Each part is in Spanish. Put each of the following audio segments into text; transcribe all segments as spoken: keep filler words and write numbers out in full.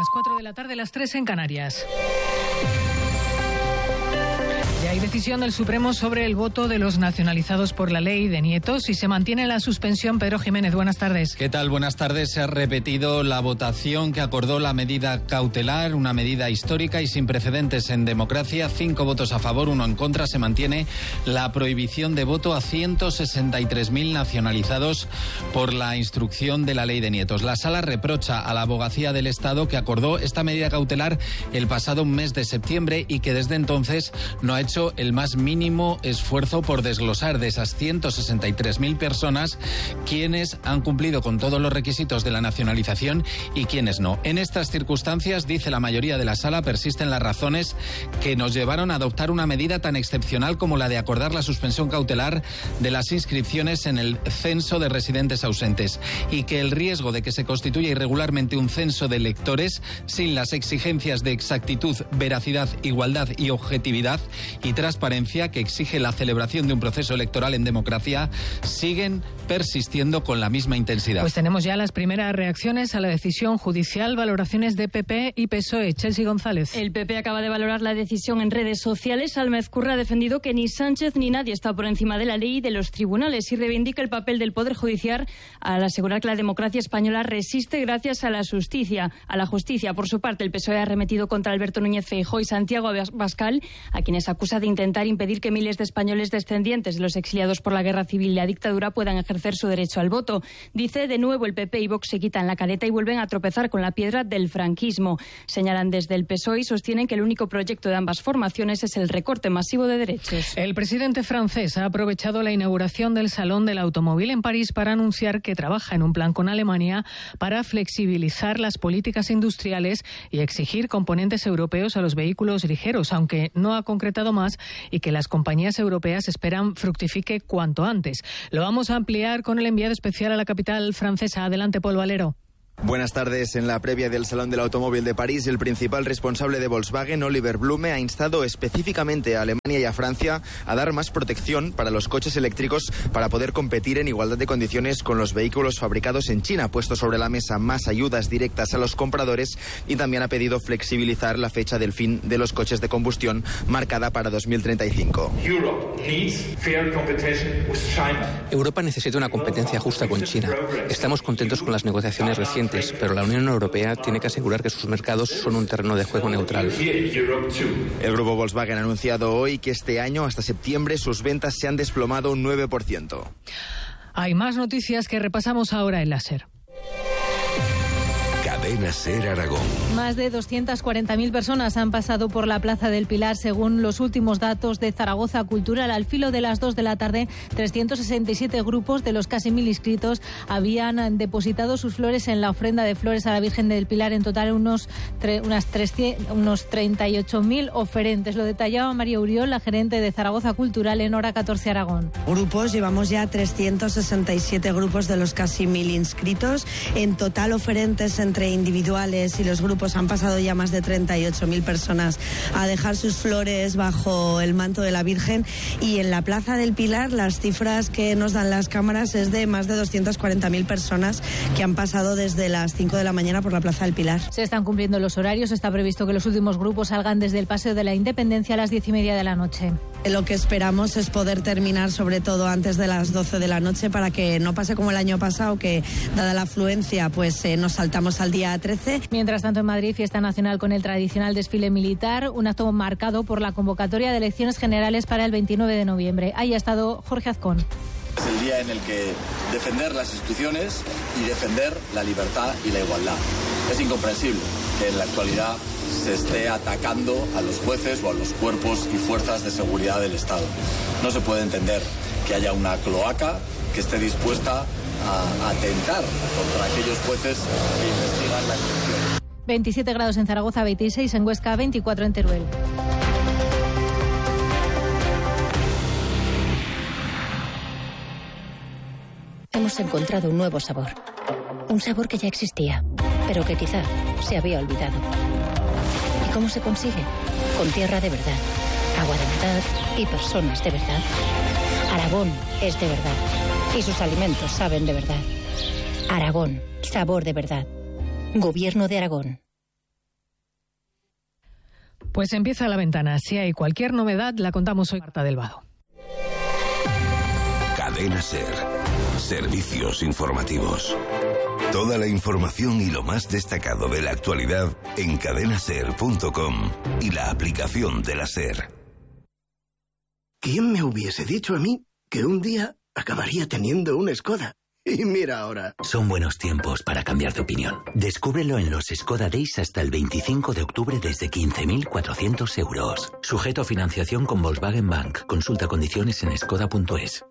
las cuatro de la tarde, las tres en Canarias. Ya hay decisión del Supremo sobre el voto de los nacionalizados por la ley de nietos y se mantiene la suspensión. Pedro Jiménez, buenas tardes. ¿Qué tal? Buenas tardes. Se ha repetido la votación que acordó la medida cautelar, una medida histórica y sin precedentes en democracia. Cinco votos a favor, uno en contra. Se mantiene la prohibición de voto a ciento sesenta y tres mil nacionalizados por la instrucción de la ley de nietos. La Sala reprocha a la Abogacía del Estado que acordó esta medida cautelar el pasado mes de septiembre y que desde entonces no ha hecho el más mínimo esfuerzo por desglosar de esas ciento sesenta y tres mil personas quienes han cumplido con todos los requisitos de la nacionalización y quienes no. En estas circunstancias, dice la mayoría de la Sala, persisten las razones que nos llevaron a adoptar una medida tan excepcional como la de acordar la suspensión cautelar de las inscripciones en el censo de residentes ausentes y que el riesgo de que se constituya irregularmente un censo de electores sin las exigencias de exactitud, veracidad, igualdad y objetividad y transparencia que exige la celebración de un proceso electoral en democracia siguen persistiendo con la misma intensidad. Pues tenemos ya las primeras reacciones a la decisión judicial, valoraciones de P P y P S O E. Chelsea González. El P P acaba de valorar la decisión en redes sociales. Alma Ezcurra ha defendido que ni Sánchez ni nadie está por encima de la ley y de los tribunales y reivindica el papel del Poder Judicial al asegurar que la democracia española resiste gracias a la justicia. A la justicia. Por su parte, el P S O E ha arremetido contra Alberto Núñez Feijóo y Santiago Abascal, a quienes acusa de intentar impedir que miles de españoles descendientes de los exiliados por la guerra civil y la dictadura puedan ejercer su derecho al voto. Dice, de nuevo el P P y Vox se quitan la careta y vuelven a tropezar con la piedra del franquismo. Señalan desde el P S O E y sostienen que el único proyecto de ambas formaciones es el recorte masivo de derechos. El presidente francés ha aprovechado la inauguración del Salón del Automóvil en París para anunciar que trabaja en un plan con Alemania para flexibilizar las políticas industriales y exigir componentes europeos a los vehículos ligeros, aunque no ha concretado más y que las compañías europeas esperan fructifique cuanto antes. Lo vamos a ampliar con el enviado especial a la capital francesa. Adelante, Paul Valero. Buenas tardes. En la previa del Salón del Automóvil de París, el principal responsable de Volkswagen, Oliver Blume, ha instado específicamente a Alemania y a Francia a dar más protección para los coches eléctricos para poder competir en igualdad de condiciones con los vehículos fabricados en China. Ha puesto sobre la mesa más ayudas directas a los compradores y también ha pedido flexibilizar la fecha del fin de los coches de combustión marcada para dos mil treinta y cinco. Europa necesita una competencia justa con China. Estamos contentos con las negociaciones recientes, pero la Unión Europea tiene que asegurar que sus mercados son un terreno de juego neutral. El grupo Volkswagen ha anunciado hoy que este año, hasta septiembre, sus ventas se han desplomado un nueve por ciento. Hay más noticias que repasamos ahora en la SER. Cadena SER Aragón. Más de doscientas cuarenta mil personas han pasado por la Plaza del Pilar, según los últimos datos de Zaragoza Cultural. Al filo de las dos de la tarde, trescientos sesenta y siete grupos de los casi mil inscritos habían depositado sus flores en la ofrenda de flores a la Virgen del Pilar. En total, unos, tre, unas trescientos, unos treinta y ocho mil oferentes. Lo detallaba María Uriol, la gerente de Zaragoza Cultural en Hora catorce Aragón. Grupos, llevamos ya trescientos sesenta y siete grupos de los casi mil inscritos. En total, oferentes entre individuales y los grupos han pasado ya más de treinta y ocho mil personas a dejar sus flores bajo el manto de la Virgen, y en la Plaza del Pilar las cifras que nos dan las cámaras es de más de doscientas cuarenta mil personas que han pasado desde las cinco de la mañana por la Plaza del Pilar. Se están cumpliendo los horarios. Está previsto que los últimos grupos salgan desde el Paseo de la Independencia a las diez y media de la noche. Lo que esperamos es poder terminar sobre todo antes de las doce de la noche para que no pase como el año pasado, que dada la afluencia pues eh, nos saltamos al día trece. Mientras tanto, en Madrid, fiesta nacional con el tradicional desfile militar, un acto marcado por la convocatoria de elecciones generales para el veintinueve de noviembre. Ahí ha estado Jorge Azcón. Es el día en el que defender las instituciones y defender la libertad y la igualdad. Es incomprensible que en la actualidad se esté atacando a los jueces o a los cuerpos y fuerzas de seguridad del Estado. No se puede entender que haya una cloaca que esté dispuesta a atentar contra aquellos jueces que investigan la corrupción. veintisiete grados en Zaragoza, veintiséis en Huesca, veinticuatro en Teruel. Hemos encontrado un nuevo sabor. Un sabor que ya existía, pero que quizá se había olvidado. ¿Y cómo se consigue? Con tierra de verdad, agua de verdad y personas de verdad. Aragón es de verdad y sus alimentos saben de verdad. Aragón, sabor de verdad. Gobierno de Aragón. Pues empieza La Ventana. Si hay cualquier novedad, la contamos hoy. Marta del Vado. Cadena SER. Servicios informativos. Toda la información y lo más destacado de la actualidad en cadena ser punto com y la aplicación de la SER. ¿Quién me hubiese dicho a mí que un día acabaría teniendo un Skoda? Y mira ahora. Son buenos tiempos para cambiar de opinión. Descúbrelo en los Skoda Days hasta el veinticinco de octubre desde quince mil cuatrocientos euros. Sujeto a financiación con Volkswagen Bank. Consulta condiciones en skoda punto es.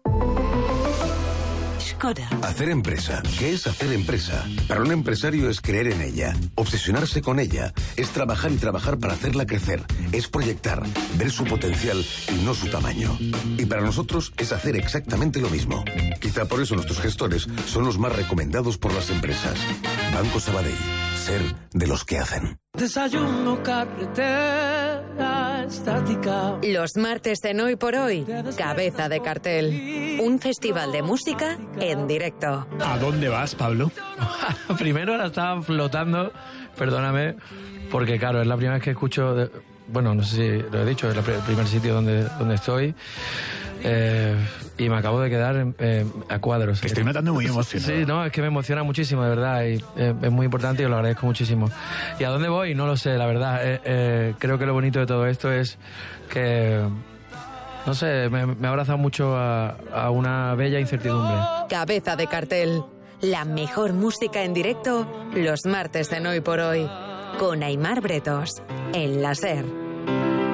Skoda. Hacer empresa. ¿Qué es hacer empresa? Para un empresario es creer en ella, obsesionarse con ella, es trabajar y trabajar para hacerla crecer, es proyectar, ver su potencial y no su tamaño. Y para nosotros es hacer exactamente lo mismo. Quizá por eso nuestros gestores son los más recomendados por las empresas. Banco Sabadell. Ser de los que hacen. Desayuno, carretera estática. Los martes de Hoy por Hoy, Cabeza de Cartel. Un festival de música en directo. ¿A dónde vas, Pablo? Primero ahora estaba flotando, perdóname, porque claro, es la primera vez que escucho, de, bueno, no sé si lo he dicho, es el primer sitio donde, donde estoy. Eh, y me acabo de quedar eh, a cuadros. Te estoy notando muy emocionado. Sí, no, es que me emociona muchísimo, de verdad, y eh, es muy importante y os lo agradezco muchísimo. ¿Y a dónde voy? No lo sé, la verdad. Eh, eh, creo que lo bonito de todo esto es que, no sé, me, me ha abrazado mucho a, a una bella incertidumbre. Cabeza de Cartel. La mejor música en directo los martes de Hoy por Hoy. Con Aimar Bretos. En la SER.